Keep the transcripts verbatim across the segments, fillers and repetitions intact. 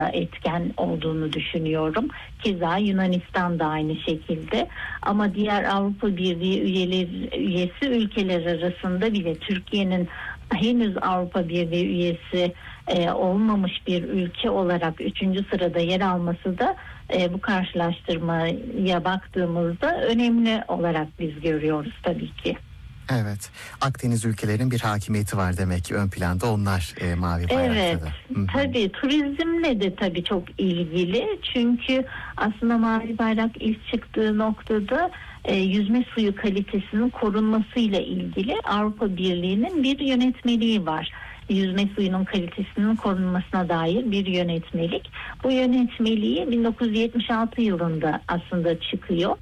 etken olduğunu düşünüyorum. Keza Yunanistan da aynı şekilde. Ama diğer Avrupa Birliği üyeleri, üyesi ülkeler arasında bile Türkiye'nin henüz Avrupa Birliği üyesi e, olmamış bir ülke olarak üçüncü sırada yer alması da e, bu karşılaştırmaya baktığımızda önemli olarak biz görüyoruz tabii ki. Evet, Akdeniz ülkelerinin bir hakimiyeti var demek ki ön planda onlar e, mavi bayrakta evet, da. Evet, tabii turizmle de tabii çok ilgili. Çünkü aslında mavi bayrak ilk çıktığı noktada e, yüzme suyu kalitesinin korunmasıyla ilgili Avrupa Birliği'nin bir yönetmeliği var. Yüzme suyunun kalitesinin korunmasına dair bir yönetmelik. Bu yönetmeliği bin dokuz yüz yetmiş altı yılında aslında çıkıyor.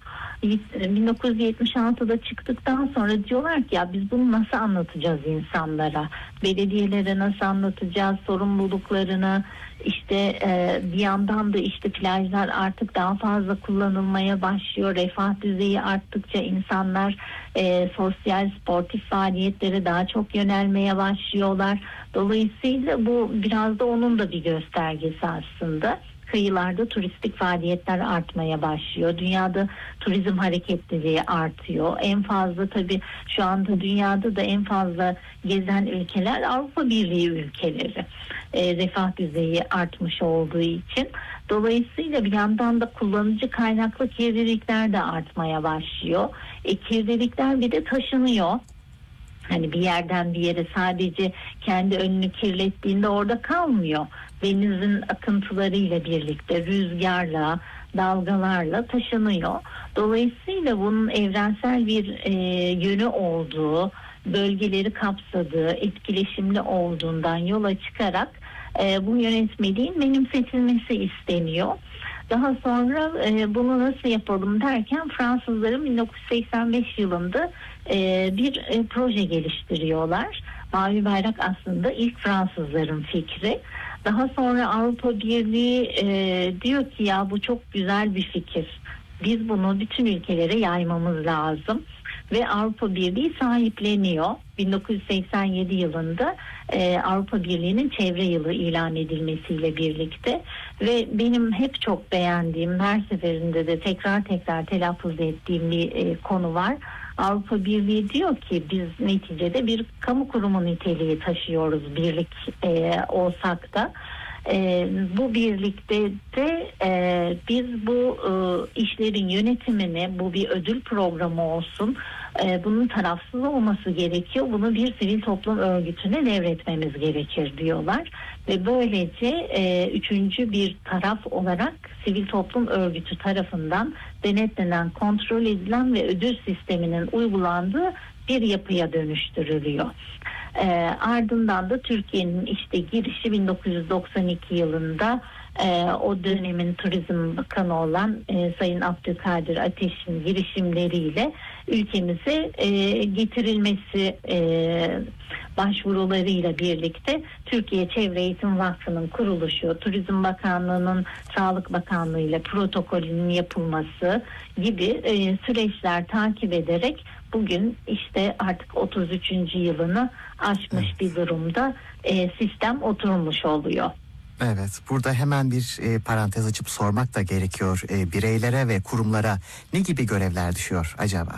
bin dokuz yüz yetmiş altıda çıktıktan sonra diyorlar ki ya biz bunu nasıl anlatacağız insanlara? Belediyelere nasıl anlatacağız sorumluluklarını? İşte e, bir yandan da işte plajlar artık daha fazla kullanılmaya başlıyor. Refah düzeyi arttıkça insanlar e, sosyal sportif faaliyetlere daha çok yönelmeye başlıyorlar. Dolayısıyla bu biraz da onun da bir göstergesi aslında. Kıyılarda turistik faaliyetler artmaya başlıyor. Dünyada turizm hareketliliği artıyor. En fazla tabii şu anda dünyada da en fazla gezen ülkeler Avrupa Birliği ülkeleri. E, refah düzeyi artmış olduğu için. Dolayısıyla bir yandan da kullanıcı kaynaklı kirlilikler de artmaya başlıyor. E, kirlilikler bir de taşınıyor. Hani bir yerden bir yere sadece kendi önünü kirlettiğinde orada kalmıyor. Denizin akıntılarıyla birlikte rüzgarla, dalgalarla taşınıyor. Dolayısıyla bunun evrensel bir e, yönü olduğu, bölgeleri kapsadığı, etkileşimli olduğundan yola çıkarak e, bu yönetmeliğin benimsetilmesi isteniyor. Daha sonra e, bunu nasıl yapalım derken Fransızların bin dokuz yüz seksen beş yılında e, bir e, proje geliştiriyorlar. Mavi bayrak aslında ilk Fransızların fikri. Daha sonra Avrupa Birliği e, diyor ki ya bu çok güzel bir fikir. Biz bunu bütün ülkelere yaymamız lazım. Ve Avrupa Birliği sahipleniyor. bin dokuz yüz seksen yedi yılında e, Avrupa Birliği'nin çevre yılı ilan edilmesiyle birlikte ve benim hep çok beğendiğim, her seferinde de tekrar tekrar telaffuz ettiğim bir e, konu var. Avrupa Birliği diyor ki biz neticede bir kamu kurumu niteliği taşıyoruz birlik e, olsak da. E, bu birlikte de e, biz bu e, işlerin yönetimini, bu bir ödül programı olsun, e, bunun tarafsız olması gerekiyor. Bunu bir sivil toplum örgütüne devretmemiz gerekir diyorlar. Ve böylece e, üçüncü bir taraf olarak sivil toplum örgütü tarafından denetlenen, kontrol edilen ve ödül sisteminin uygulandığı bir yapıya dönüştürülüyor. E, ardından da Türkiye'nin işte girişi bin dokuz yüz doksan iki yılında e, o dönemin Turizm Bakanı olan e, Sayın Abdülkadir Ateş'in girişimleriyle ülkemize e, getirilmesi e, başvurularıyla birlikte Türkiye Çevre Eğitim Vakfı'nın kuruluşu, Turizm Bakanlığı'nın Sağlık Bakanlığı ile protokolünün yapılması gibi e, süreçler takip ederek bugün işte artık otuz üçüncü yılını aşmış evet. bir durumda e, sistem oturmuş oluyor. Evet, burada hemen bir e, parantez açıp sormak da gerekiyor. E, bireylere ve kurumlara ne gibi görevler düşüyor acaba?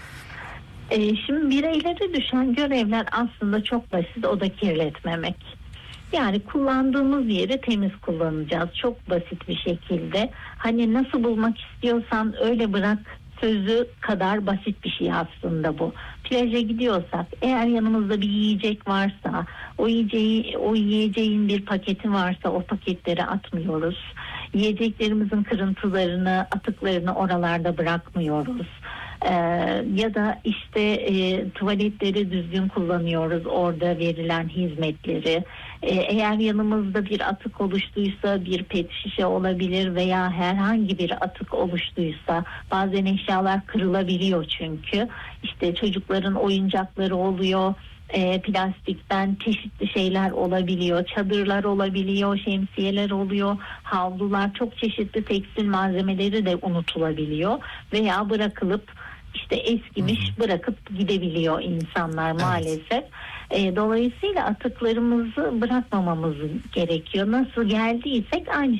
E, şimdi bireylere düşen görevler aslında çok basit, o da kirletmemek. Yani kullandığımız yeri temiz kullanacağız. Çok basit bir şekilde. Hani nasıl bulmak istiyorsan öyle bırak sözü kadar basit bir şey aslında bu. Plaja gidiyorsak eğer yanımızda bir yiyecek varsa, o yiyeceği, o yiyeceğin bir paketi varsa o paketleri atmıyoruz. Yiyeceklerimizin kırıntılarını, atıklarını oralarda bırakmıyoruz. Ee, ya da işte e, tuvaletleri düzgün kullanıyoruz, orada verilen hizmetleri. Ee, eğer yanımızda bir atık oluştuysa, bir pet şişe olabilir veya herhangi bir atık oluştuysa, bazen eşyalar kırılabiliyor çünkü. İşte çocukların oyuncakları oluyor, e, plastikten çeşitli şeyler olabiliyor, çadırlar olabiliyor, şemsiyeler oluyor, havlular, çok çeşitli tekstil malzemeleri de unutulabiliyor veya bırakılıp işte eskimiş bırakıp gidebiliyor insanlar maalesef. E, dolayısıyla atıklarımızı bırakmamamız gerekiyor. Nasıl geldiysek aynı